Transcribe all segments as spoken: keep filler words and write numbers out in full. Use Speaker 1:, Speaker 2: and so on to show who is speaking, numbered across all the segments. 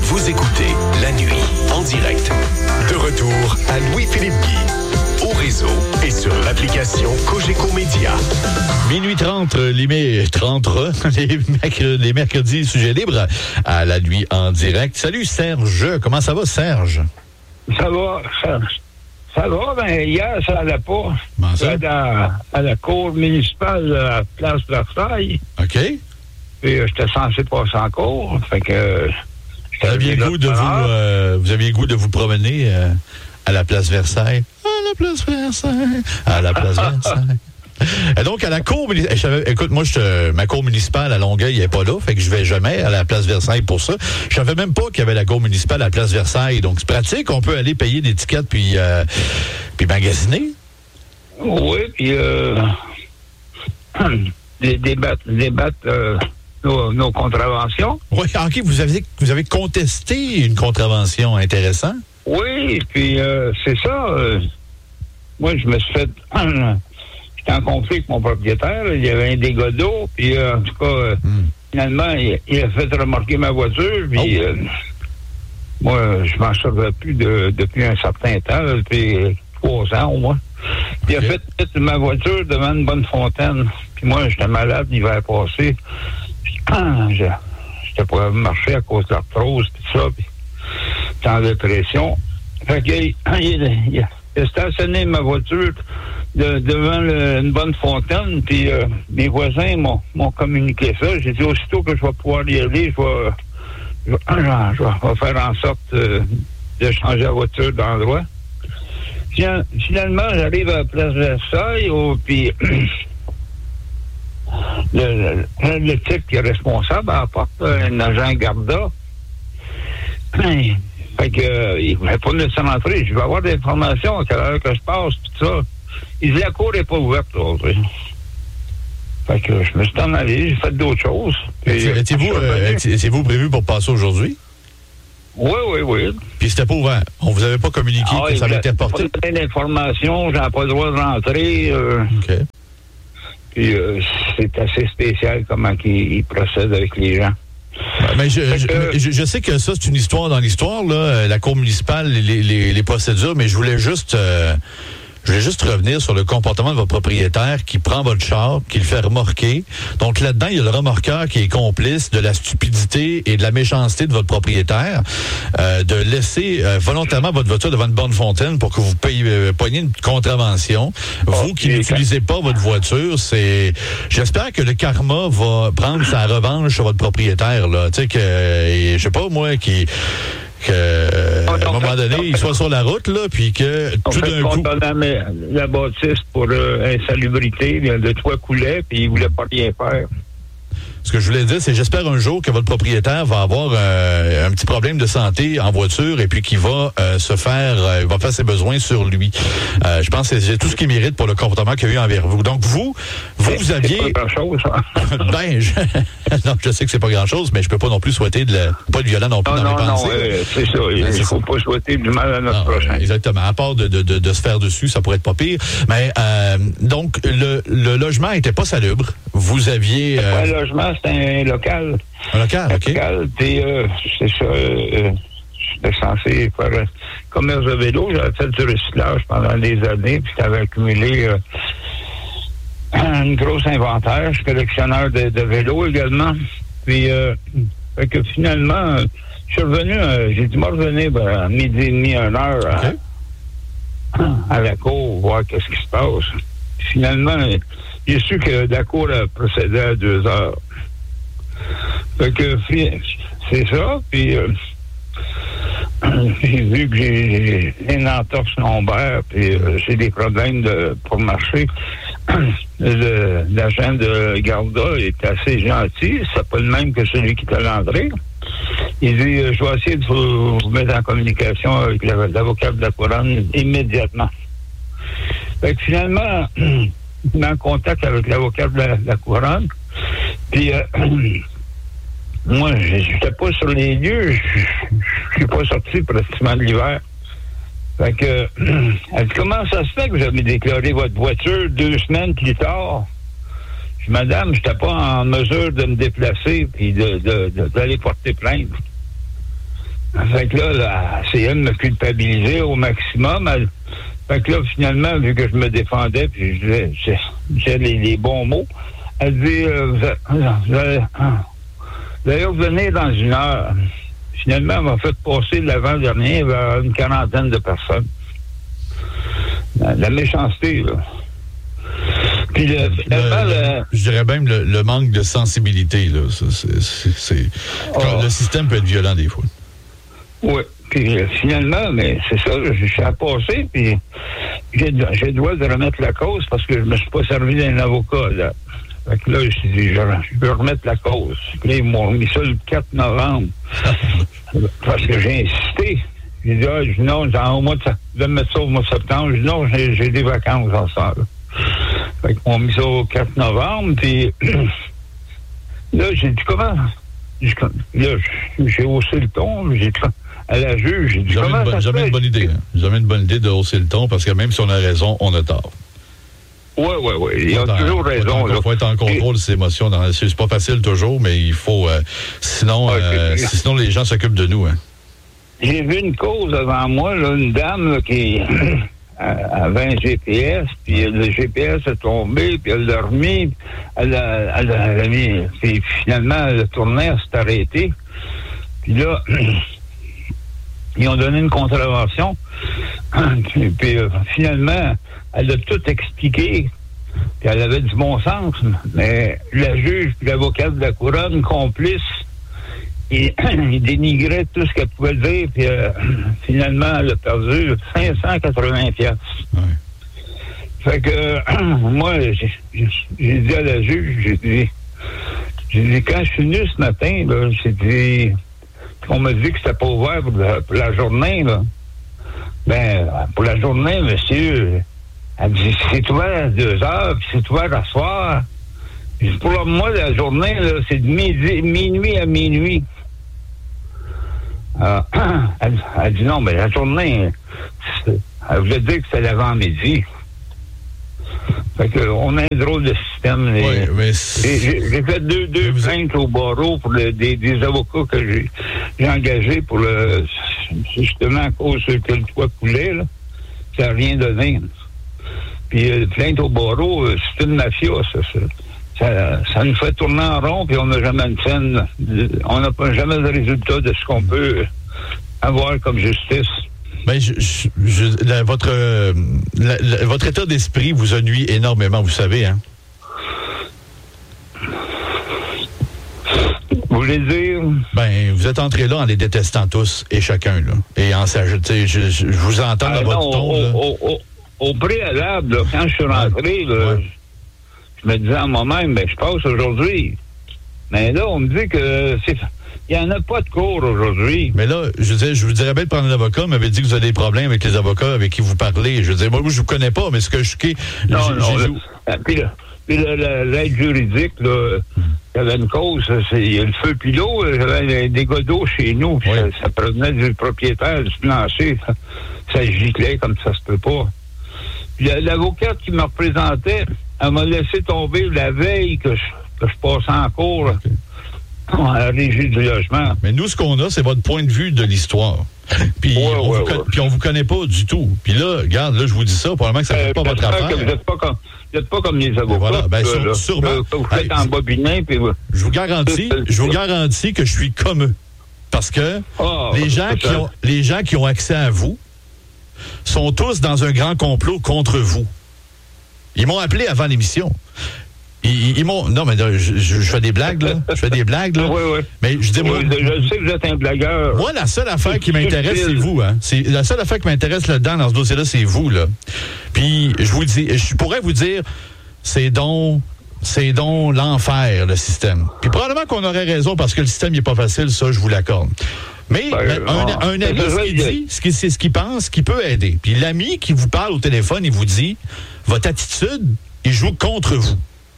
Speaker 1: Vous écoutez La Nuit en direct. De retour à Louis-Philippe Guy, au réseau et sur l'application Cogeco Média.
Speaker 2: Minuit trente, les trente, les, mercredis, les mercredis, sujet libre à La Nuit en direct. Salut Serge, comment ça va Serge?
Speaker 3: Ça va, Serge. Ça va, ben hier, ça allait pas.
Speaker 2: Comment ça?
Speaker 3: À, à la cour municipale à Place Versailles.
Speaker 2: OK.
Speaker 3: Puis euh, j'étais censé passer en cours. Fait que euh,
Speaker 2: vous aviez le goût de vous euh, vous aviez le goût de vous promener euh, à la Place Versailles. À la Place Versailles. À la Place Versailles. Et donc, à la cour municipale, écoute, moi, je, ma cour municipale à Longueuil, elle n'est pas là, fait que je vais jamais à la Place Versailles pour ça. Je savais même pas qu'il y avait la cour municipale à la Place Versailles, donc c'est pratique, on peut aller payer des tickets puis, euh, puis magasiner.
Speaker 3: Oui, puis euh, débattre, débattre euh, nos, nos contraventions.
Speaker 2: Oui, OK, vous avez, vous avez contesté une contravention, intéressant.
Speaker 3: Oui, puis euh, c'est ça. Euh, moi, je me suis fait... J'étais en conflit avec mon propriétaire. Il y avait un dégât d'eau. Puis, euh, en tout cas, euh, mm. finalement, il, il a fait remarquer ma voiture. Puis, oh. euh, moi, je m'en servais plus de, depuis un certain temps, là, depuis trois ans au moins. Puis, okay. Il a fait mettre ma voiture devant une bonne fontaine. Puis, moi, j'étais malade l'hiver passé. Puis, quand j'étais pas marcher à cause de l'arthrose, puis ça, puis j'étais en dépression. Fait qu'il il, il, il a stationné ma voiture De, devant le, une bonne fontaine, puis euh, mes voisins m'ont, m'ont communiqué ça. J'ai dit, aussitôt que je vais pouvoir y aller, je vais, je vais, je vais, je vais faire en sorte euh, de changer la voiture d'endroit. Finalement, j'arrive à la Place Versailles, oh, puis le, le, le type qui est responsable à la porte, un agent Garda, fait que, euh, il ne voulait pas me laisser rentrer. Je vais avoir des informations à quelle heure que je passe, tout ça. Il dit, la cour n'est pas ouverte aujourd'hui. Fait que je me suis en allé, j'ai fait d'autres choses. Puis,
Speaker 2: étiez-vous, euh, étiez-vous prévu pour passer aujourd'hui?
Speaker 3: Oui, oui, oui.
Speaker 2: Puis c'était pas ouvert. On vous avait pas communiqué ah, que ça avait été reporté?
Speaker 3: Pas plein d'informations, j'avais pas le droit de rentrer. Euh,
Speaker 2: OK.
Speaker 3: Puis euh, c'est assez spécial comment il, il procède avec les gens.
Speaker 2: Mais je, je, je, je sais que ça, c'est une histoire dans l'histoire, là, la cour municipale, les, les, les procédures, mais je voulais juste... Euh, Je voulais juste revenir sur le comportement de votre propriétaire qui prend votre char, qui le fait remorquer. Donc là-dedans, il y a le remorqueur qui est complice de la stupidité et de la méchanceté de votre propriétaire, euh, de laisser euh, volontairement votre voiture devant une borne fontaine pour que vous payiez, euh, poigniez une contravention. Vous qui n'utilisez pas votre voiture, c'est... J'espère que le karma va prendre sa revanche sur votre propriétaire, là. Tu sais que, euh, je sais pas, moi, qui... que euh, à un moment donné, il soit sur la route, là, puis que
Speaker 3: on
Speaker 2: tout d'un coup...
Speaker 3: La, la bâtisse pour euh, insalubrité, le toit coulait, puis il voulait pas rien faire.
Speaker 2: Ce que je voulais dire, c'est j'espère un jour que votre propriétaire va avoir euh, un petit problème de santé en voiture et puis qu'il va euh, se faire, euh, va faire ses besoins sur lui. Euh, je pense que c'est tout ce qu'il mérite pour le comportement qu'il a eu envers vous. Donc vous, vous, vous aviez...
Speaker 3: C'est pas grand-chose, hein?
Speaker 2: ben, je... non, je sais que c'est pas grand-chose, mais je peux pas non plus souhaiter de la... pas de violent non plus
Speaker 3: non,
Speaker 2: dans
Speaker 3: non,
Speaker 2: mes pensées.
Speaker 3: Non, euh, c'est ça. Il ne faut pas souhaiter du mal à notre non, prochain.
Speaker 2: Exactement. À part de, de, de, de se faire dessus, ça pourrait être pas pire. Mais euh, donc, le, le logement était pas salubre. Vous aviez...
Speaker 3: C'est
Speaker 2: euh...
Speaker 3: pas un logement, c'est un local.
Speaker 2: Un local, OK.
Speaker 3: Un local, puis euh, c'est ça... Euh, j'étais censé faire un commerce de vélo. J'avais fait du recyclage pendant des années, puis j'avais accumulé... Euh, un gros inventaire. Je suis collectionneur de, de vélos également. Puis, euh, fait que finalement, je suis revenu, euh, j'ai dû me revenir ben, à midi et demi, une heure okay. à, à la cour, voir qu'est-ce qui se passe. Puis, finalement, j'ai su que la cour a procédé à deux heures. Fait que c'est ça. Puis, euh, j'ai vu que j'ai une entorse lombaire, puis euh, j'ai des problèmes de, pour marcher. Le, l'agent de Garda est assez gentil. C'est pas le même que celui qui t'a l'entrée. Il dit, euh, je vais essayer de vous, vous mettre en communication avec l'avocat de la couronne immédiatement. Fait que finalement, il met en contact avec l'avocat de la, de la couronne. Puis, euh, moi, j'étais pas sur les lieux. Je suis pas sorti pratiquement de l'hiver. Fait que, elle dit, comment ça se fait que vous avez déclaré votre voiture deux semaines plus tard? Je dis, madame, j'étais pas en mesure de me déplacer puis de, de, de, d'aller porter plainte. Fait que là, là elle essayait de me culpabiliser au maximum. Elle, fait que là, finalement, vu que je me défendais, puis je disais les, les bons mots, elle dit, euh, vous, allez, vous, allez, vous allez revenir dans une heure. Finalement, elle m'a fait passer l'avant-dernier vers une quarantaine de personnes. La, la méchanceté, là. Puis le,
Speaker 2: le, le, je dirais même le, le manque de sensibilité, là. C'est, c'est, c'est, oh. Le système peut être violent des fois.
Speaker 3: Oui. Puis finalement, mais c'est ça, je suis à passer, puis j'ai, j'ai le droit de remettre la cause parce que je me suis pas servi d'un avocat, là. Fait que là, je suis dit, je, je veux remettre la cause. Puis là, ils m'ont mis ça le quatre novembre. Parce que j'ai insisté. J'ai dit, ah, je, non, au mois de, de me mettre ça au mois de septembre. Je dis, non, j'ai, j'ai des vacances en ça, là. Fait qu'ils m'ont mis ça au quatre novembre, puis là, j'ai dit, comment? Là, j'ai haussé le ton, j'ai dit, à la juge, j'ai dit,
Speaker 2: jamais
Speaker 3: comment
Speaker 2: une,
Speaker 3: ça
Speaker 2: jamais
Speaker 3: fait?
Speaker 2: une bonne idée, hein? Jamais une bonne idée de hausser le ton, parce que même si on a raison, on a tort.
Speaker 3: Oui, oui, oui. Il a toujours raison.
Speaker 2: Il faut être en contrôle de ses émotions. Dans, c'est pas facile toujours, mais il faut... Euh, sinon, ouais, euh, sinon, les gens s'occupent de nous. Hein.
Speaker 3: J'ai vu une cause devant moi, là, une dame là, qui avait un G P S, puis le G P S est tombé, puis elle l'a remis, elle a, elle a, elle a mis... Puis finalement, le tournaire s'est arrêté. Puis là... Ils ont donné une contravention. Puis euh, finalement, elle a tout expliqué. Puis elle avait du bon sens. Mais la juge et l'avocat de la couronne, complice, ils il dénigraient tout ce qu'elle pouvait dire. Puis euh, finalement, elle a perdu cinq cent quatre-vingts piastres. Ouais. Fait que euh, moi, j'ai, j'ai dit à la juge, j'ai dit, j'ai dit, quand je suis venu ce matin, là, j'ai dit... On m'a dit que c'était pas ouvert pour la, pour la journée, là. Ben, pour la journée, monsieur, elle dit, c'est ouvert à deux heures, puis c'est ouvert à soir. Puis pour moi, la journée, là, c'est de midi, minuit à minuit. Euh, elle, elle dit, non, mais la journée, elle voulait dire que c'était l'avant-midi. Fait que, on a un drôle de système.
Speaker 2: Oui,
Speaker 3: les,
Speaker 2: mais
Speaker 3: j'ai, j'ai fait deux, deux plaintes au barreau pour le, des, des avocats que j'ai, j'ai engagés pour le, justement à cause que le toit coulait, là. Ça n'a rien donné. Puis, euh, plainte au barreau, c'est une mafia, ça, ça. Ça, ça nous fait tourner en rond, puis on n'a jamais une scène. On n'a pas jamais de résultat de ce qu'on peut avoir comme justice.
Speaker 2: Ben, je, je, je, la, votre, euh, la, la, votre état d'esprit vous a nuit énormément, vous savez, hein?
Speaker 3: Vous voulez dire?
Speaker 2: Ben, vous êtes entrés là en les détestant tous et chacun, là. Et en s'ajoutant, je, je, je vous entends ah, dans non, votre ton,
Speaker 3: au,
Speaker 2: là.
Speaker 3: Au, au, au préalable, là, quand je suis rentré, là, ouais. je me disais à moi-même, ben, je passe aujourd'hui. Mais là, on me dit que c'est... Il n'y en a pas de cours aujourd'hui.
Speaker 2: Mais là, je, dis, je vous dirais bien de prendre un avocat, m'avait dit que vous avez des problèmes avec les avocats avec qui vous parlez. Je veux dire, moi, je ne vous connais pas, mais ce que je suis...
Speaker 3: Non, j'ai, non. J'ai... Là, puis là, puis là, la, l'aide juridique, là, il y avait une cause, c'est, il y a le feu puis l'eau, il y avait des dégâts d'eau chez nous, puis oui. ça, ça provenait du propriétaire du plancher. Ça, ça giclait comme ça se peut pas. Puis l'avocate qui me représentait, elle m'a laissé tomber la veille que je, que je passais en cours. Okay. À la régie du logement.
Speaker 2: Mais nous, ce qu'on a, c'est votre point de vue de l'histoire. Puis
Speaker 3: ouais,
Speaker 2: on,
Speaker 3: ouais,
Speaker 2: vous,
Speaker 3: ouais.
Speaker 2: Puis on vous connaît pas du tout. Puis là, regarde, là, je vous dis ça, probablement que ça ne fait euh, pas votre affaire.
Speaker 3: Que vous n'êtes pas comme, vous êtes pas comme les avocats.
Speaker 2: Voilà, ben, sur,
Speaker 3: là,
Speaker 2: sûrement.
Speaker 3: Là, vous faites hey, en bobinet, puis vous...
Speaker 2: Je vous garantis, je vous garantis que je suis comme eux. Parce que oh, les gens qui ont, les gens qui ont accès à vous sont tous dans un grand complot contre vous. Ils m'ont appelé avant l'émission. Ils, ils m'ont. Non, mais là, je, je, je fais des blagues, là. Je fais des blagues, là.
Speaker 3: Oui, oui.
Speaker 2: Mais je dis, moi.
Speaker 3: Oui, je sais que vous êtes un blagueur.
Speaker 2: Moi, la seule affaire qui m'intéresse, c'est vous, hein. C'est, la seule affaire qui m'intéresse là-dedans, dans ce dossier-là, c'est vous, là. Puis, je vous dis, je pourrais vous dire, c'est donc. C'est donc l'enfer, le système. Puis, probablement qu'on aurait raison parce que le système n'est pas facile, ça, je vous l'accorde. Mais, ben, mais un, un ami, ce qu'il dit, ce qu'il, c'est ce qu'il pense, qui peut aider. Puis, l'ami qui vous parle au téléphone, il vous dit, votre attitude, il joue contre vous.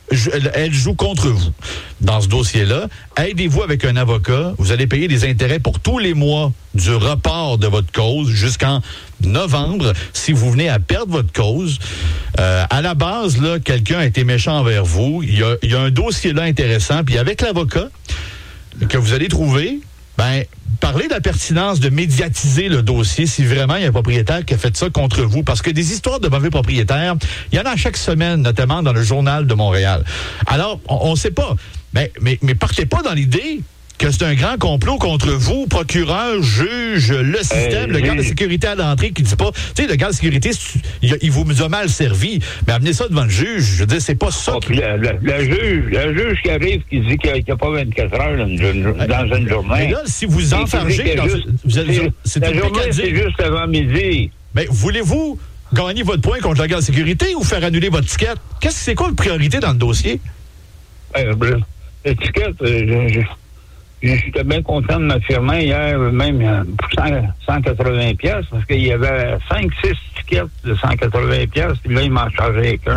Speaker 2: Elle joue contre vous. Dans ce dossier-là, aidez-vous avec un avocat. Vous allez payer des intérêts pour tous les mois du report de votre cause jusqu'en novembre si vous venez à perdre votre cause. Euh, à la base, là, quelqu'un a été méchant envers vous. Il y a, il y a un dossier là intéressant. Puis avec l'avocat que vous allez trouver, ben parlez de la pertinence de médiatiser le dossier si vraiment il y a un propriétaire qui a fait ça contre vous. Parce que des histoires de mauvais propriétaires, il y en a chaque semaine, notamment dans le Journal de Montréal. Alors, on ne sait pas. Mais, mais, mais partez pas dans l'idée que c'est un grand complot contre vous, procureur, juge, le système, euh, le garde de sécurité à l'entrée qui dit pas, tu sais, le garde de sécurité, il, il vous a mal servi, mais amenez ça devant le juge, je veux dire, c'est pas ça.
Speaker 3: Oh,
Speaker 2: qui...
Speaker 3: la, la, la juge, la juge qui arrive, qui dit qu'il n'y a, a pas vingt-quatre heures dans une, dans une journée.
Speaker 2: Mais là, si vous enfargez, dans,
Speaker 3: juste,
Speaker 2: vous avez,
Speaker 3: c'est,
Speaker 2: c'est
Speaker 3: la journée, c'est juste avant midi.
Speaker 2: Mais voulez-vous gagner votre point contre la garde de sécurité ou faire annuler votre ticket? Qu'est-ce que c'est quoi la priorité dans le dossier?
Speaker 3: Euh, L'étiquette, euh, je... J'étais bien content de m'affirmer hier, même pour cent quatre-vingts piastres, parce qu'il y avait cinq six tickets de cent quatre-vingts piastres, puis là, il m'en chargeait qu'un.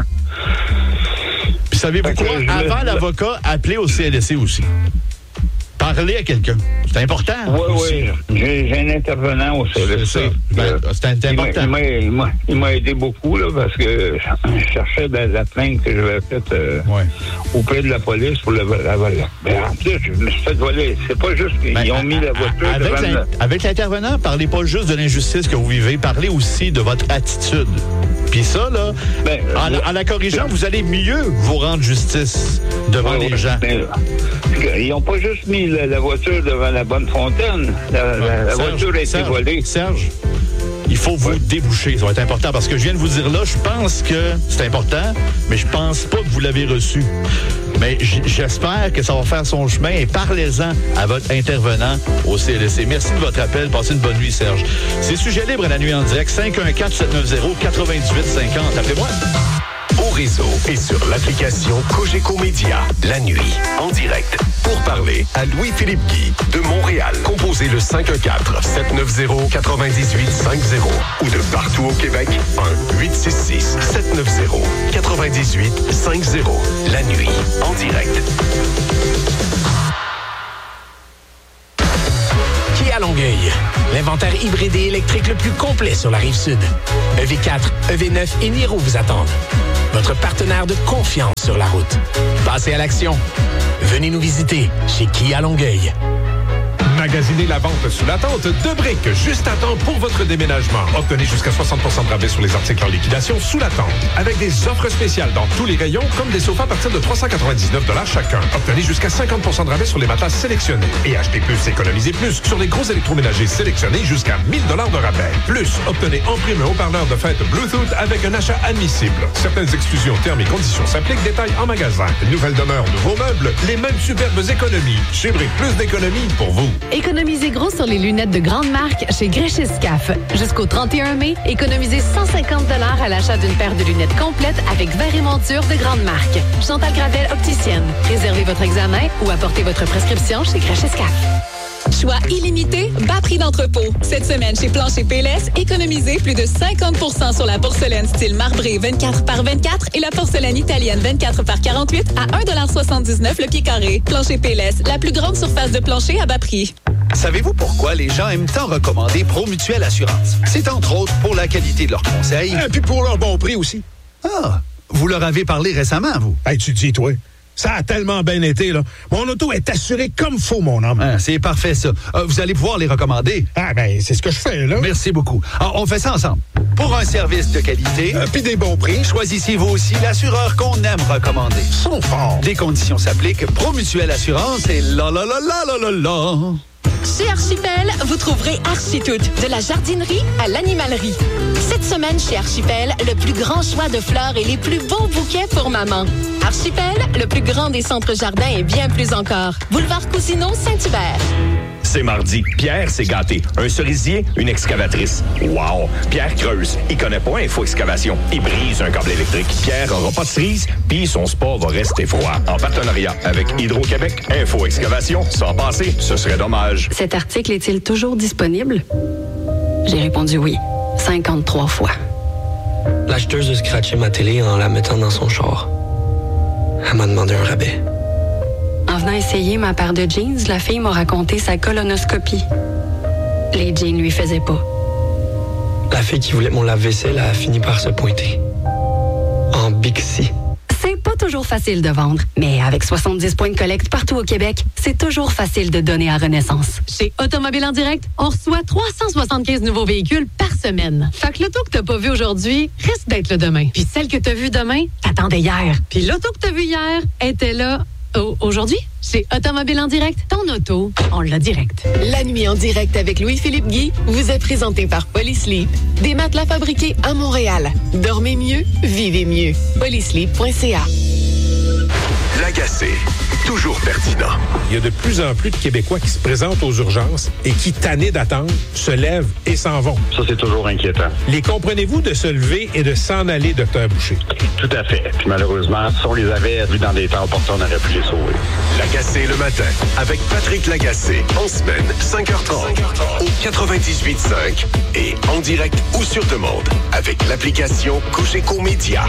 Speaker 2: Puis savez-vous quoi? Avant me... l'avocat, appelez au C L S C aussi. Parler à quelqu'un. C'est important.
Speaker 3: Oui, oui. J'ai, j'ai un intervenant au C L S C.
Speaker 2: C'est, ben, c'est important.
Speaker 3: Il m'a, il, m'a, il m'a aidé beaucoup, là, parce que je cherchais de la plainte que j'avais faite euh, ouais. auprès de la police pour le voler. Ben, en plus, je me suis fait voler. C'est pas juste qu'ils ben, ont mis la voiture
Speaker 2: avec,
Speaker 3: devant
Speaker 2: la,
Speaker 3: le...
Speaker 2: avec l'intervenant, parlez pas juste de l'injustice que vous vivez, parlez aussi de votre attitude. Puis ça, là, ben, en, euh, en la corrigeant, vous allez mieux vous rendre justice devant ouais, les gens. Ben,
Speaker 3: ils n'ont pas juste mis la, la voiture devant la bonne fontaine. La, ouais, la, la Serge, voiture a été
Speaker 2: Serge,
Speaker 3: volée.
Speaker 2: Serge, il faut vous ouais. déboucher. Ça va être important parce que je viens de vous dire là, je pense que c'est important, mais je pense pas que vous l'avez reçu. Mais j'espère que ça va faire son chemin et parlez-en à votre intervenant au C L S C. Merci de votre appel. Passez une bonne nuit, Serge. C'est Sujet libre à la nuit en direct. cinq un quatre, sept neuf zéro, huit huit cinq zéro. Appelez-moi.
Speaker 1: Au réseau et sur l'application Cogeco Média. La nuit, en direct. Pour parler à Louis-Philippe Guy de Montréal. Composez le cinq un quatre, sept neuf zéro, huit huit cinq zéro. Ou de partout au Québec, un huit six six, sept neuf zéro, huit huit cinq zéro. La nuit, en direct.
Speaker 4: Kia Longueuil. L'inventaire hybride et électrique le plus complet sur la Rive-Sud. E V quatre, E V neuf et Niro vous attendent. Votre partenaire de confiance sur la route. Passez à l'action. Venez nous visiter chez Kia Longueuil.
Speaker 5: Magasinez la vente sous l'attente de Briques, juste à temps pour votre déménagement. Obtenez jusqu'à soixante pour cent de rabais sur les articles en liquidation sous l'attente. Avec des offres spéciales dans tous les rayons, comme des sofas à partir de trois cent quatre-vingt-dix-neuf dollars chacun. Obtenez jusqu'à cinquante pour cent de rabais sur les matelas sélectionnés. Et achetez plus, économisez plus sur les gros électroménagers sélectionnés jusqu'à mille dollars de rabais. Plus, obtenez en prime un haut-parleur de fête Bluetooth avec un achat admissible. Certaines exclusions, termes et conditions s'appliquent. Détails en magasin. Nouvelle demeure, nouveaux meubles, les mêmes superbes économies. Chez Briques, plus d'économies pour vous.
Speaker 6: Économisez gros sur les lunettes de grande marque chez Grèche-Escaf. Jusqu'au trente et un mai, économisez cent cinquante dollars à l'achat d'une paire de lunettes complètes avec verre et monture de grande marque. Chantal Gravel, opticienne. Réservez votre examen ou apportez votre prescription chez Grèche-Escaf.
Speaker 7: Choix illimité, bas prix d'entrepôt. Cette semaine, chez Plancher P L S, économisez plus de cinquante pour cent sur la porcelaine style marbré vingt-quatre par vingt-quatre et la porcelaine italienne vingt-quatre par quarante-huit à un dollar soixante-dix-neuf le pied carré. Plancher P L S, la plus grande surface de plancher à bas prix.
Speaker 8: Savez-vous pourquoi les gens aiment tant recommander Promutuelle Assurance? C'est entre autres pour la qualité de leurs conseils.
Speaker 9: Et puis pour leur bon prix aussi.
Speaker 8: Ah, vous leur avez parlé récemment, vous?
Speaker 9: Hey, tu dis, toi. Ça a tellement bien été, là. Mon auto est assurée comme faut, mon homme.
Speaker 8: Ah, c'est parfait, ça. Euh, vous allez pouvoir les recommander.
Speaker 9: Ah, ben, c'est ce que je fais, là.
Speaker 8: Merci beaucoup. Alors, on fait ça ensemble. Pour un service de qualité...
Speaker 9: Euh, Puis des bons prix.
Speaker 8: Choisissez vous aussi l'assureur qu'on aime recommander.
Speaker 9: Ils sont forts.
Speaker 8: Des conditions s'appliquent. Promutuelle Assurance et la la la la la la la.
Speaker 7: Chez Archipel, vous trouverez Architoute, de la jardinerie à l'animalerie. Cette semaine, chez Archipel, le plus grand choix de fleurs et les plus beaux bouquets pour maman. Archipel, le plus grand des centres jardins et bien plus encore. Boulevard Cousineau, Saint-Hubert.
Speaker 10: C'est mardi. Pierre s'est gâté. Un cerisier, une excavatrice. Wow! Pierre creuse. Il connaît pas Info Excavation. Il brise un câble électrique. Pierre aura pas de cerise, puis son sport va rester froid. En partenariat avec Hydro-Québec, Info Excavation, sans passer, ce serait dommage.
Speaker 11: Cet article est-il toujours disponible? J'ai répondu oui, cinquante-trois fois.
Speaker 12: L'acheteuse a scratché ma télé en la mettant dans son char. Elle m'a demandé un rabais.
Speaker 11: En venant essayer ma paire de jeans, la fille m'a raconté sa colonoscopie. Les jeans lui faisaient pas.
Speaker 12: La fille qui voulait mon lave-vaisselle a fini par se pointer. En Bixi.
Speaker 11: C'est pas pas toujours facile de vendre. Mais avec soixante-dix points de collecte partout au Québec, c'est toujours facile de donner à Renaissance.
Speaker 6: Chez Automobile en Direct, on reçoit trois cent soixante-quinze nouveaux véhicules par semaine. Fait que l'auto que t'as pas vu aujourd'hui risque d'être le demain. Puis celle que t'as vue demain, t'attendais hier. Puis l'auto que t'as vue hier était là oh, aujourd'hui. Chez Automobile en Direct, ton auto, on l'a direct.
Speaker 13: La nuit en direct avec Louis-Philippe Guy vous est présentée par Polysleep. Des matelas fabriqués à Montréal. Dormez mieux, vivez mieux. polysleep point c a.
Speaker 1: L'Agacé, toujours pertinent.
Speaker 9: Il y a de plus en plus de Québécois qui se présentent aux urgences et qui, tannés d'attendre, se lèvent et s'en vont.
Speaker 14: Ça, c'est toujours inquiétant.
Speaker 9: Les comprenez-vous de se lever et de s'en aller, docteur Boucher?
Speaker 14: Tout à fait. Puis malheureusement, si on les avait vus dans des temps opportuns, on aurait pu les sauver.
Speaker 1: L'Agacé le matin, avec Patrick Lagacé, en semaine, cinq heures trente, au quatre-vingt-dix-huit cinq et en direct ou sur demande, avec l'application Cogeco Média.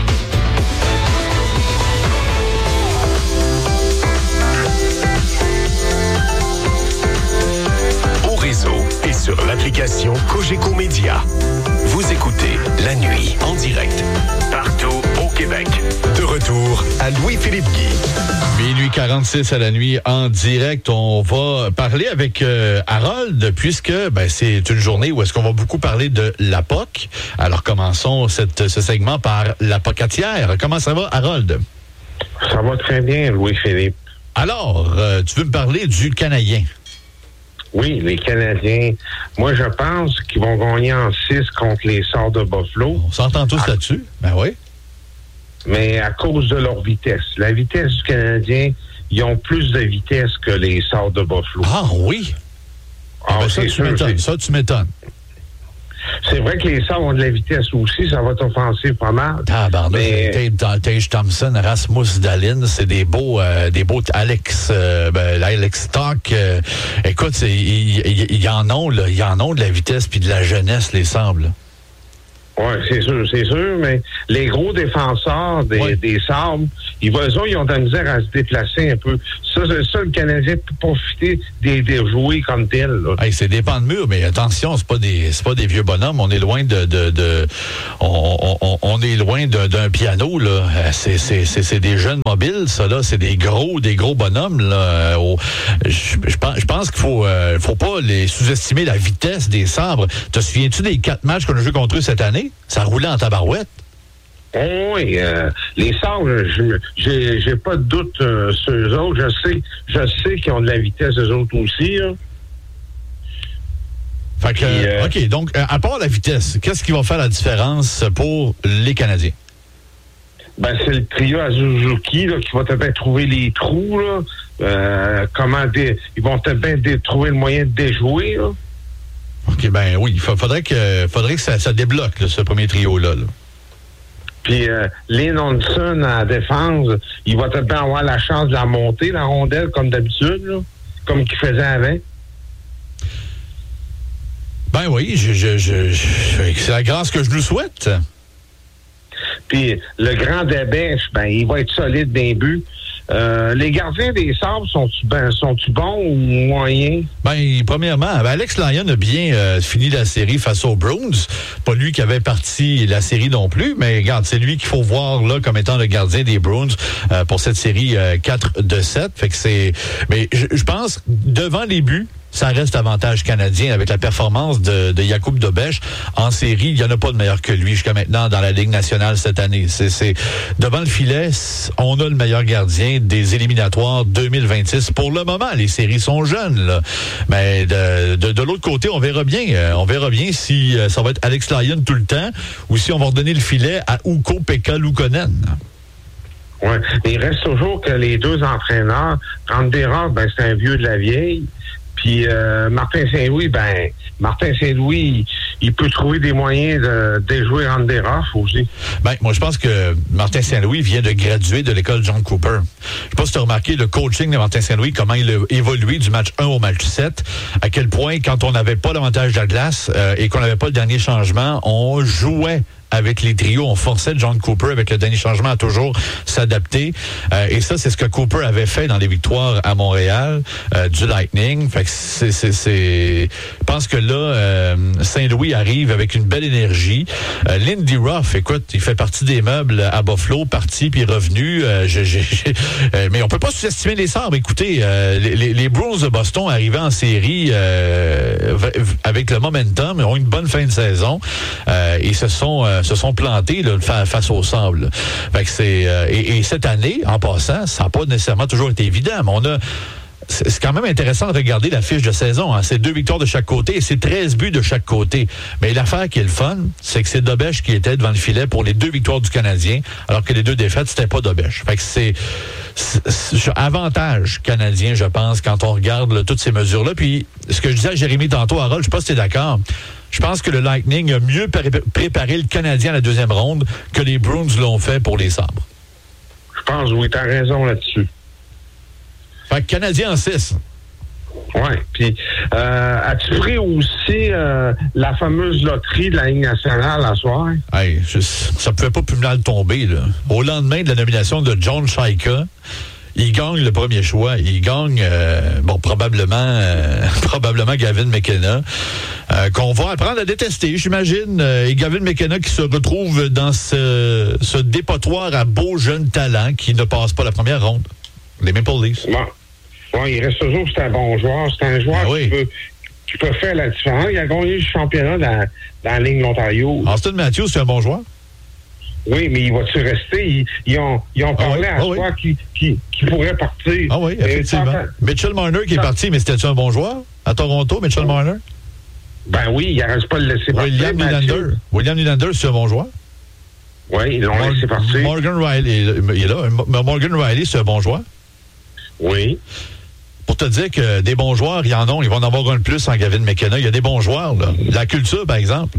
Speaker 1: Et sur l'application Cogeco Média. Vous écoutez La Nuit en direct, partout au Québec. De retour à Louis-Philippe Guy.
Speaker 2: Minuit quarante-six à la nuit en direct. On va parler avec euh, Harold, puisque ben, c'est une journée où est-ce qu'on va beaucoup parler de la P O C. Alors commençons cette, ce segment par la pocatière. Comment ça va, Harold?
Speaker 15: Ça va très bien, Louis-Philippe.
Speaker 2: Alors, euh, tu veux me parler du Canadien?
Speaker 15: Oui, les Canadiens. Moi, je pense qu'ils vont gagner en six contre les Sorts de Buffalo.
Speaker 2: On s'entend tous à... là-dessus. Ben oui.
Speaker 15: Mais à cause de leur vitesse. La vitesse du Canadien, ils ont plus de vitesse que les Sorts de Buffalo.
Speaker 2: Ah oui? Ah, ben, ça, tu sûr, m'étonnes. ça, tu m'étonnes.
Speaker 15: C'est vrai que les Sorts ont de la vitesse aussi, ça va t'offenser pas mal.
Speaker 2: Ah, ben, mais... Tage Thompson, Rasmus Dahlin, c'est des beaux, euh, des beaux Alex, euh, ben, Alex Stock. Euh, écoute, ils y en ont, là, ils en ont de la vitesse puis de la jeunesse, les Sabres.
Speaker 15: Oui, c'est sûr, c'est sûr, mais les gros défenseurs des, ouais. des Sabres, ils, eux, ils ont de la misère à se déplacer un peu. Ça, c'est ça, le Canadien peut profiter des, des jouets comme tel. Là.
Speaker 2: Hey, c'est des pans de mur, mais attention, c'est pas des c'est pas des vieux bonhommes. On est loin de, de, de on, on, on est loin de, d'un piano, là. C'est, c'est, c'est, c'est des jeunes mobiles, ça, là. C'est des gros, des gros bonhommes, là. Je, je pense, je pense qu'il faut, euh, faut pas les sous-estimer la vitesse des Sabres. Te souviens-tu des quatre matchs qu'on a joué contre eux cette année? Ça roulait en tabarouette.
Speaker 15: Oh oui, euh, les Sabres, je, j'ai, j'ai pas de doute euh, sur eux autres. Je sais, je sais qu'ils ont de la vitesse, eux autres aussi. Là.
Speaker 2: Fait que, euh, OK, donc, à part la vitesse, qu'est-ce qui va faire la différence pour les Canadiens?
Speaker 15: Ben, c'est le trio à Suzuki là, qui va peut-être trouver les trous. Là. Euh, comment dé... Ils vont peut-être dé... trouver le moyen de déjouer. Là.
Speaker 2: OK, ben oui, il faudrait que, faudrait que ça, ça débloque, là, ce premier trio-là. Là.
Speaker 15: Puis, euh, Lynn Olson en défense, il va peut-être avoir la chance de la monter, la rondelle, comme d'habitude, là, comme qu'il faisait avant.
Speaker 2: Ben oui, je, je, je, je, c'est la grâce que je nous souhaite.
Speaker 15: Puis, le grand Debèche, ben, il va être solide d'un but. Euh, les gardiens des Sabres, sont-tu ben, sont-tu bons ou moyens?
Speaker 2: Ben, premièrement, ben Alex Lyon a bien euh, fini la série face aux Bruins. Pas lui qui avait parti la série non plus, mais regarde, c'est lui qu'il faut voir là comme étant le gardien des Bruins euh, pour cette série euh, quatre de sept. Fait que c'est. Mais je pense, devant les buts, ça reste avantage canadien avec la performance de, de Jakub Dobeš en série. Il n'y en a pas de meilleur que lui jusqu'à maintenant dans la Ligue nationale cette année. C'est, c'est devant le filet, on a le meilleur gardien des éliminatoires deux mille vingt-six. Pour le moment, les séries sont jeunes, là. Mais de, de, de l'autre côté, on verra bien. Euh, on verra bien si euh, ça va être Alex Lyon tout le temps ou si on va redonner le filet à Ukko-Pekka Luukkonen.
Speaker 15: Oui, il reste toujours que les deux entraîneurs, Randera, ben c'est un vieux de la vieille. Puis euh, Martin Saint-Louis, ben Martin Saint-Louis, il, il peut trouver des moyens de déjouer Randera aussi.
Speaker 2: Ben moi je pense que Martin Saint-Louis vient de graduer de l'école John Cooper. Je sais pas si tu as remarqué le coaching de Martin Saint-Louis, comment il a évolué du match un au match sept, à quel point quand on n'avait pas l'avantage de la glace euh, et qu'on n'avait pas le dernier changement, on jouait avec les trios. On forçait John Cooper avec le dernier changement à toujours s'adapter. Euh, et ça, c'est ce que Cooper avait fait dans les victoires à Montréal euh, du Lightning. Fait que c'est, c'est, c'est... Je pense que là, euh, Saint-Louis arrive avec une belle énergie. Euh, Lindy Ruff, écoute, il fait partie des meubles à Buffalo, parti puis revenu. Euh, j'ai, j'ai, j'ai, euh, mais on peut pas sous-estimer les Sabres. Écoutez, euh, les, les, les Bruins de Boston arrivaient en série euh, avec le momentum, ils ont une bonne fin de saison euh, et se sont euh, se sont plantés là, face aux Sabres. Fait que c'est euh, et, et cette année, en passant, ça n'a pas nécessairement toujours été évident, mais on a c'est quand même intéressant de regarder la fiche de saison. Hein. C'est deux victoires de chaque côté et c'est treize buts de chaque côté. Mais l'affaire qui est le fun, c'est que c'est Dobèche qui était devant le filet pour les deux victoires du Canadien, alors que les deux défaites, c'était pas Dobèche. Fait que c'est, c'est, c'est avantage canadien, je pense, quand on regarde là, toutes ces mesures-là. Puis, ce que je disais à Jérémy tantôt, Harold, je sais pas si t'es d'accord, je pense que le Lightning a mieux pré- préparé le Canadien à la deuxième ronde que les Bruins l'ont fait pour les Sabres.
Speaker 15: Je pense, oui, t'as raison là-dessus.
Speaker 2: Fait que Canadien en six.
Speaker 15: Oui. Puis, euh, as-tu pris aussi euh, la fameuse loterie de la Ligue nationale à soir?
Speaker 2: Hey, je, ça pouvait pas plus mal tomber, là. Au lendemain de la nomination de John Shaika, il gagne le premier choix. Il gagne, euh, bon, probablement, euh, probablement Gavin McKenna, euh, qu'on va apprendre à détester, j'imagine. Euh, et Gavin McKenna qui se retrouve dans ce, ce dépotoir à beaux jeunes talents qui ne passe pas la première ronde. Les Maple Leafs.
Speaker 15: Bon. Bon, il reste toujours que c'est un bon joueur. C'est un joueur
Speaker 2: ben oui.
Speaker 15: qui, peut, qui peut faire la différence. Il a gagné le championnat dans, dans la Ligue de l'Ontario.
Speaker 2: Austin Matthews, c'est un bon joueur?
Speaker 15: Oui, mais il va-tu rester? Ils, ils, ont, ils ont parlé ah oui, à ah soi oui. qui, qui, qui pourrait partir.
Speaker 2: Ah oui, effectivement. Ça, Mitchell Marner qui ça, est parti, mais c'était-tu un bon joueur? À Toronto, Mitchell oh. Marner?
Speaker 15: Ben oui, il n'arrête pas de le laisser
Speaker 2: William
Speaker 15: partir.
Speaker 2: Nylander. William Nylander, c'est un bon joueur?
Speaker 15: Oui, ils l'ont Mor- laissé partir.
Speaker 2: Morgan Riley, il est là. Morgan Riley, c'est un bon joueur?
Speaker 15: Oui.
Speaker 2: Pour te dire que des bons joueurs, il y en a, ils vont en avoir un de plus en Gavin McKenna. Il y a des bons joueurs, là. La culture, par exemple.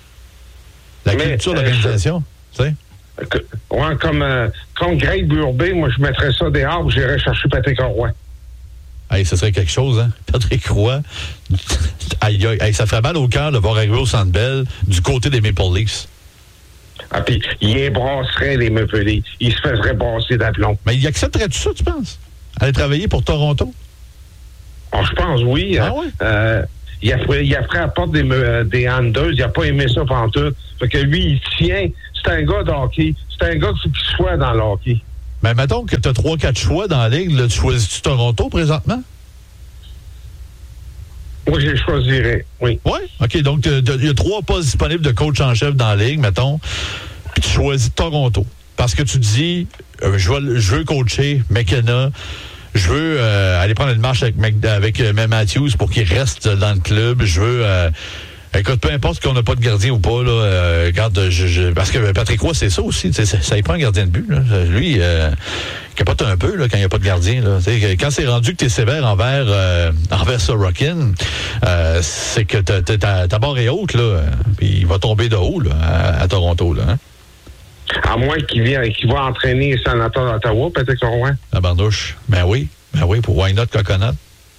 Speaker 2: La Mais, culture de l'organisation, euh, tu sais.
Speaker 15: Ouais, comme, euh, comme Greg Burbé, moi, je mettrais ça dehors, j'irais chercher Patrick Roy.
Speaker 2: Hey, ce serait quelque chose, hein? Patrick Roy. Aïe, aïe, aïe, ça ferait mal au cœur de voir arriver au Centre Bell du côté des Maple Leafs.
Speaker 15: Ah, puis il ébrasserait les Maple Leafs. Il se ferait brasser d'aplomb.
Speaker 2: Mais il accepterait tout ça, tu penses? Aller travailler pour Toronto?
Speaker 15: Oh, je pense, oui.
Speaker 2: Ah oui?
Speaker 15: Euh, il, a, il a pris à la porte des, euh, des Anders. Il n'a pas aimé ça pantoute. Fait que lui, il tient. C'est un gars de hockey. C'est un gars qu'il soit dans le hockey.
Speaker 2: Mais mettons que tu as trois quatre choix dans la Ligue. Là, tu choisis-tu Toronto présentement?
Speaker 15: Oui, je choisirais, oui.
Speaker 2: Oui? OK, donc il y a trois postes disponibles de coach en chef dans la Ligue, mettons. Puis tu choisis Toronto. Parce que tu dis, euh, je, veux, je veux coacher McKenna, je veux euh, aller prendre une marche avec, Mc, avec euh, Matthews pour qu'il reste dans le club, je veux... Euh, écoute, peu importe qu'on n'a pas de gardien ou pas, là, euh, quand je, je, parce que Patrick Roy, c'est ça aussi, ça, ça y prend un gardien de but. Là. Lui, euh, il capote un peu là, quand il n'y a pas de gardien. Là. Quand c'est rendu que tu es sévère envers, euh, envers Sorokin, euh, c'est que ta, ta, ta barre est haute, là, puis il va tomber de haut là, à, à Toronto. Là, hein?
Speaker 15: À moins qu'il vienne, qu'il va entraîner les sénateurs d'Ottawa, peut-être qu'on voit.
Speaker 2: La barnouche. Ben oui. Ben oui, pour Why Not Coconut.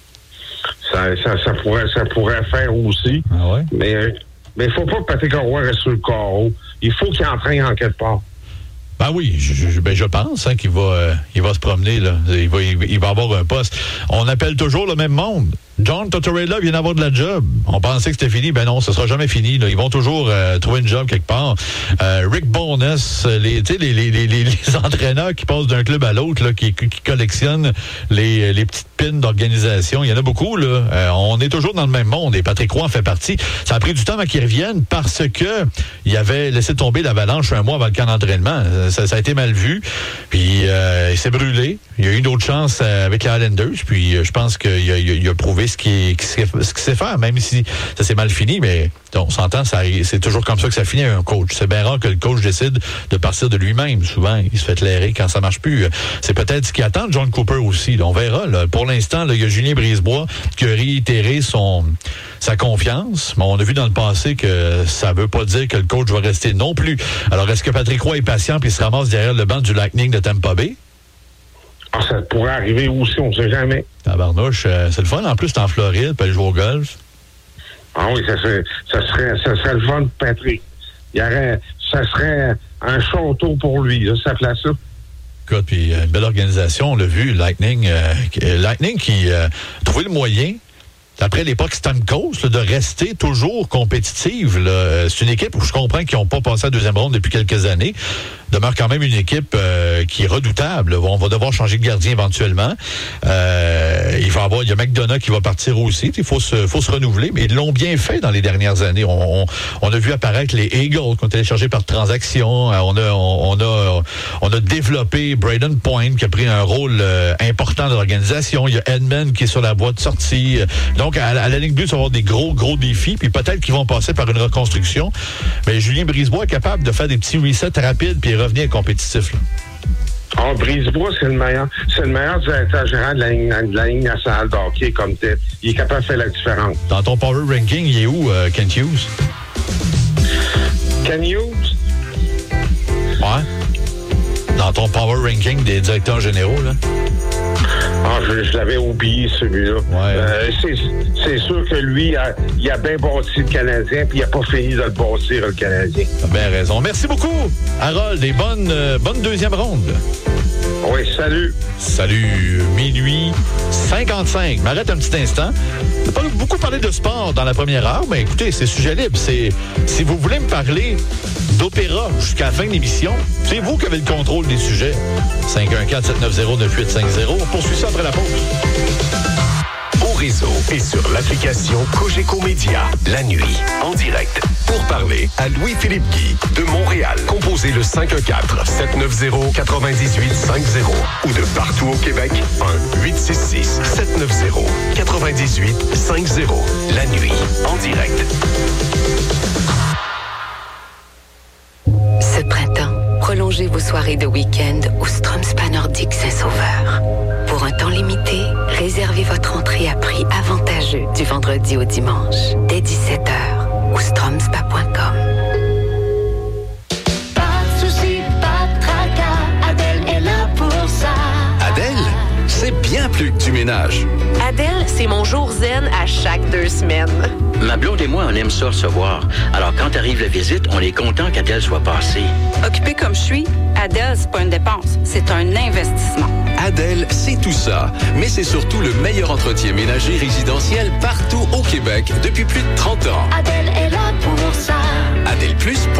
Speaker 15: Ça, ça, ça, pourrait, ça pourrait faire aussi.
Speaker 2: Ah ouais?
Speaker 15: Mais il mais ne faut pas que Patrick Roy reste sur le carreau. Il faut qu'il entraîne en quelque part.
Speaker 2: Ben oui, je, je, ben je pense hein, qu'il va, euh, il va se promener. Là. Il, va, il, il va avoir un poste. On appelle toujours le même monde. John Tortorella vient d'avoir de la job. On pensait que c'était fini. Ben non, ce sera jamais fini. Là. Ils vont toujours euh, trouver une job quelque part. Euh, Rick Bowness, les, les, les, les, les, les entraîneurs qui passent d'un club à l'autre, là, qui, qui collectionnent les, les petites pins d'organisation. Il y en a beaucoup. Là. Euh, on est toujours dans le même monde et Patrick Roy en fait partie. Ça a pris du temps avant qu'ils reviennent parce que il avait laissé tomber l'Avalanche un mois avant le camp d'entraînement. Ça, ça a été mal vu. Puis euh, il s'est brûlé. Il y a eu une autre chance avec les Islanders. Puis euh, je pense qu'il a, il a prouvé ce qu'il sait faire, même si ça s'est mal fini, mais on s'entend, ça, c'est toujours comme ça que ça finit avec un coach. C'est bien rare que le coach décide de partir de lui-même. Souvent, il se fait clairer quand ça marche plus. C'est peut-être ce qui attend John Cooper aussi. Là. On verra. Là. Pour l'instant, là, il y a Julien Brisebois qui a réitéré son, sa confiance. Mais on a vu dans le passé que ça veut pas dire que le coach va rester non plus. Alors, est-ce que Patrick Roy est patient puis il se ramasse derrière le banc du Lightning de Tampa Bay?
Speaker 15: Ah, ça pourrait arriver aussi, on ne sait jamais.
Speaker 2: Tabarnouche, euh, c'est le fun. En plus, t'es en Floride, puis aller jouer au golf.
Speaker 15: Ah oui, ça serait, ça serait, ça serait le fun, Patrick. Il y aurait, ça serait un château pour lui, là, cette place-là.
Speaker 2: Écoute, puis une belle organisation, on l'a vu, Lightning, euh, Lightning qui a euh, trouvé le moyen, après l'époque Stamkos, là, de rester toujours compétitive. Là. C'est une équipe où je comprends qu'ils n'ont pas passé à deuxième ronde depuis quelques années. Demeure quand même une équipe euh, qui est redoutable. On va devoir changer de gardien éventuellement. Euh, il va avoir, il y a McDonough qui va partir aussi. Il faut se, faut se renouveler, mais ils l'ont bien fait dans les dernières années. On, on, on a vu apparaître les Eagles qui ont téléchargé par transaction. On a, on, on a, on a développé Braden Point qui a pris un rôle euh, important dans l'organisation. Il y a Edman qui est sur la voie de sortie. Donc à, à la Ligue bleue, ça va avoir des gros, gros défis. Puis peut-être qu'ils vont passer par une reconstruction. Mais Julien Brisebois est capable de faire des petits resets rapides puis revenir compétitif. Là.
Speaker 15: Ah, Brisebois, c'est le meilleur, c'est le meilleur directeur général de la ligne, de la ligne nationale de hockey comme tel. Il est capable de faire la différence.
Speaker 2: Dans ton power ranking, il est où, euh, Kent Hughes?
Speaker 15: Kent Hughes?
Speaker 2: Ouais. Dans ton power ranking des directeurs généraux, là?
Speaker 15: Ah, je, je l'avais oublié, celui-là.
Speaker 2: Ouais.
Speaker 15: Euh, c'est, c'est sûr que lui, a, il a bien bâti le Canadien, puis il n'a pas fini de le bâtir, le Canadien.
Speaker 2: T'as bien raison. Merci beaucoup, Harold, et bonne, euh, bonne deuxième ronde.
Speaker 15: Oui, salut.
Speaker 2: Salut, minuit cinquante-cinq. M'arrête un petit instant. On n'a pas beaucoup parlé de sport dans la première heure, mais écoutez, c'est sujet libre. C'est, si vous voulez me parler d'opéra jusqu'à la fin de l'émission, c'est vous qui avez le contrôle des sujets. cinq un quatre, sept neuf zéro, neuf huit cinq zéro. On poursuit ça après la pause.
Speaker 1: Au réseau et sur l'application Cogeco Média, la nuit, en direct. Pour parler à Louis-Philippe Guy de Montréal. Composez le cinq un quatre, sept neuf zéro, neuf huit cinq zéro ou de partout au Québec, un huit six six, sept neuf zéro, neuf huit cinq zéro. La nuit, en direct.
Speaker 16: Ce printemps, prolongez vos soirées de week-end au Stroms Spa Nordique Saint-Sauveur. Pour un temps limité, réservez votre entrée à prix avantageux du vendredi au dimanche, dès dix-sept heures, au stromspa point com.
Speaker 17: Pas de soucis, pas de tracas, Adèle est là pour ça.
Speaker 18: Adèle, c'est bien plus que du ménage.
Speaker 19: Adèle, c'est mon jour zen à chaque deux semaines.
Speaker 20: Ma blonde et moi, on aime ça recevoir. Alors, quand arrive la visite, on est content qu'Adèle soit passée.
Speaker 21: Occupée comme je suis, Adèle, c'est pas une dépense, c'est un investissement.
Speaker 18: Adèle, c'est tout ça. Mais c'est surtout le meilleur entretien ménager résidentiel partout au Québec depuis plus de trente ans.
Speaker 17: Adèle est là pour ça.
Speaker 18: Adèle Plus.